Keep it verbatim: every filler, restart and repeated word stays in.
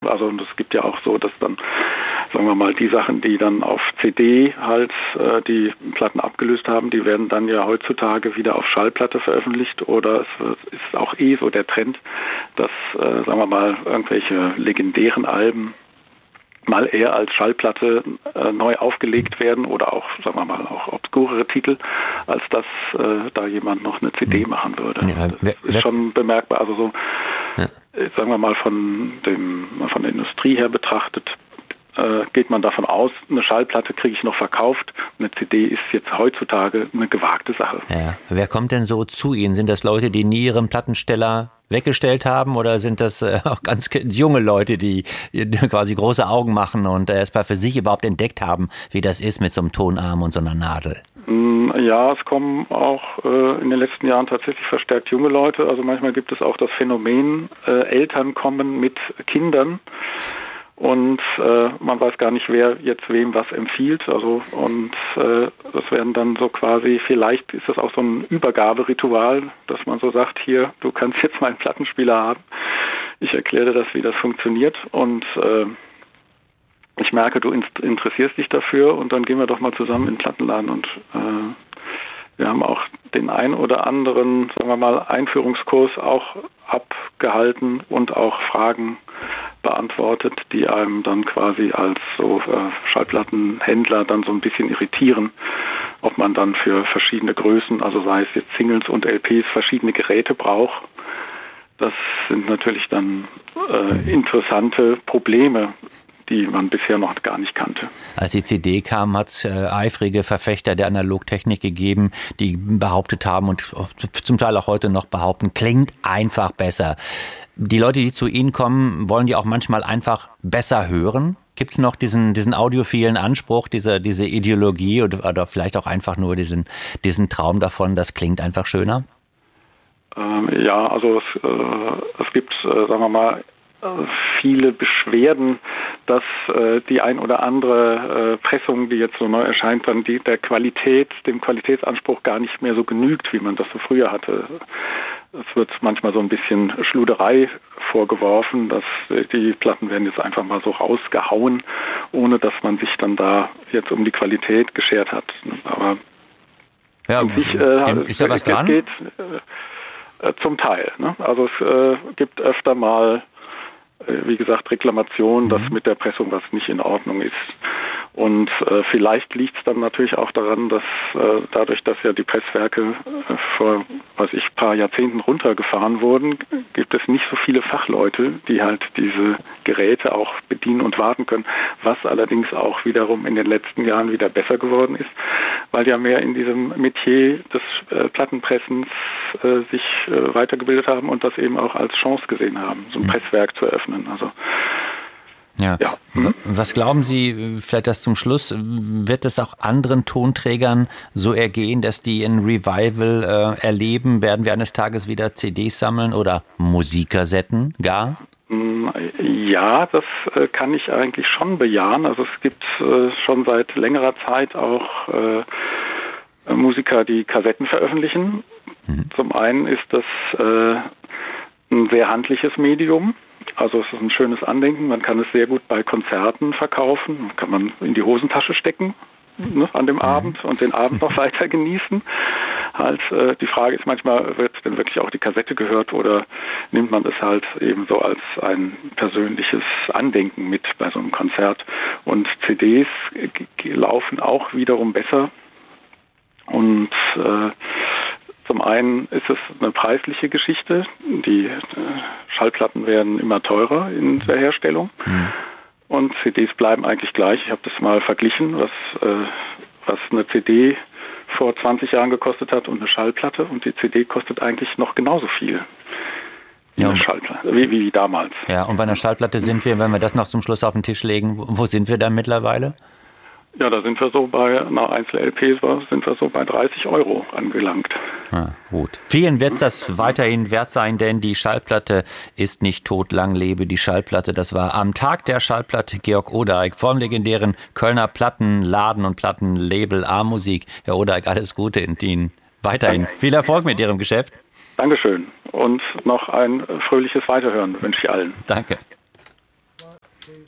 Also es gibt ja auch so, dass dann, sagen wir mal, die Sachen, die dann auf C D halt äh, die Platten abgelöst haben, die werden dann ja heutzutage wieder auf Schallplatte veröffentlicht, oder es wird, ist auch eh so der Trend, dass, äh, sagen wir mal, irgendwelche legendären Alben mal eher als Schallplatte äh, neu aufgelegt werden, oder auch, sagen wir mal, auch obskurere Titel, als dass äh, da jemand noch eine C D machen würde. Ja, wer, das ist schon bemerkbar. Also so, ja. äh, sagen wir mal, von dem von der Industrie her betrachtet, äh, geht man davon aus, eine Schallplatte kriege ich noch verkauft, eine C D ist jetzt heutzutage eine gewagte Sache. Ja. Wer kommt denn so zu Ihnen? Sind das Leute, die nie ihren Plattensteller weggestellt haben, oder sind das äh, auch ganz junge Leute, die, die quasi große Augen machen und äh, erst mal für sich überhaupt entdeckt haben, wie das ist mit so einem Tonarm und so einer Nadel? Ja, es kommen auch äh, in den letzten Jahren tatsächlich verstärkt junge Leute. Also manchmal gibt es auch das Phänomen, äh, Eltern kommen mit Kindern. Und äh, man weiß gar nicht, wer jetzt wem was empfiehlt. Also und äh, das werden dann so quasi, vielleicht ist das auch so ein Übergaberitual, dass man so sagt, hier, du kannst jetzt meinen Plattenspieler haben. Ich erkläre dir das, wie das funktioniert. Und äh, ich merke, du in- interessierst dich dafür, und dann gehen wir doch mal zusammen in den Plattenladen. Und äh, wir haben auch den ein oder anderen, sagen wir mal, Einführungskurs auch abgehalten und auch Fragen beantwortet, die einem dann quasi als so äh, Schallplattenhändler dann so ein bisschen irritieren, ob man dann für verschiedene Größen, also sei es jetzt Singles und L Ps, verschiedene Geräte braucht. Das sind natürlich dann äh, interessante Probleme, die man bisher noch gar nicht kannte. Als die C D kam, hat es äh, eifrige Verfechter der Analogtechnik gegeben, die behauptet haben und zum Teil auch heute noch behaupten, klingt einfach besser. Die Leute, die zu Ihnen kommen, wollen die auch manchmal einfach besser hören? Gibt es noch diesen, diesen audiophilen Anspruch, diese, diese Ideologie, oder, oder vielleicht auch einfach nur diesen, diesen Traum davon, das klingt einfach schöner? Ähm, ja, also es, äh, es gibt, äh, sagen wir mal, viele Beschwerden, dass äh, die ein oder andere äh, Pressung, die jetzt so neu erscheint, dann die, der Qualität, dem Qualitätsanspruch gar nicht mehr so genügt, wie man das so früher hatte. Es wird manchmal so ein bisschen Schluderei vorgeworfen, dass äh, die Platten werden jetzt einfach mal so rausgehauen, ohne dass man sich dann da jetzt um die Qualität geschert hat. Aber ja, sich, äh, ist da was dran? Geht äh, zum Teil. Ne? Also es äh, gibt öfter mal, wie gesagt, Reklamation, dass mit der Pressung was nicht in Ordnung ist. Und äh, vielleicht liegt es dann natürlich auch daran, dass äh, dadurch, dass ja die Presswerke äh, vor, weiß ich, paar Jahrzehnten runtergefahren wurden, gibt es nicht so viele Fachleute, die halt diese Geräte auch bedienen und warten können, was allerdings auch wiederum in den letzten Jahren wieder besser geworden ist, weil ja mehr in diesem Metier des äh, Plattenpressens äh, sich äh, weitergebildet haben und das eben auch als Chance gesehen haben, so ein Presswerk zu eröffnen. Also Ja. ja. Was glauben Sie, vielleicht das zum Schluss, wird es auch anderen Tonträgern so ergehen, dass die ein Revival äh, erleben? Werden wir eines Tages wieder C Ds sammeln oder Musikkassetten gar? Ja, das äh, kann ich eigentlich schon bejahen. Also es gibt äh, schon seit längerer Zeit auch äh, Musiker, die Kassetten veröffentlichen. Mhm. Zum einen ist das äh, ein sehr handliches Medium. Also es ist ein schönes Andenken, man kann es sehr gut bei Konzerten verkaufen, kann man in die Hosentasche stecken, ne, an dem Abend und den Abend noch weiter genießen. Halt, äh, die Frage ist manchmal, wird denn wirklich auch die Kassette gehört oder nimmt man es halt eben so als ein persönliches Andenken mit bei so einem Konzert. Und C Ds g- laufen auch wiederum besser und äh, zum einen ist es eine preisliche Geschichte. Die äh, Schallplatten werden immer teurer in der Herstellung. Mhm. Und C Ds bleiben eigentlich gleich. Ich habe das mal verglichen, was, äh, was eine C D vor zwanzig Jahren gekostet hat und eine Schallplatte. Und die C D kostet eigentlich noch genauso viel. Ja, Schallplatte, wie, wie damals. Ja, und bei einer Schallplatte sind wir, wenn wir das noch zum Schluss auf den Tisch legen, wo sind wir da mittlerweile? Ja, da sind wir so bei einer Einzel-L P sind wir so bei dreißig Euro angelangt. Ah, gut. Vielen wird es das weiterhin wert sein, denn die Schallplatte ist nicht tot, lang lebe die Schallplatte. Das war am Tag der Schallplatte Georg Odeig vom legendären Kölner Plattenladen und Plattenlabel A-Musik. Herr Odeig, alles Gute in Ihnen weiterhin. Danke. Viel Erfolg mit Ihrem Geschäft. Dankeschön und noch ein fröhliches Weiterhören wünsche ich allen. Danke.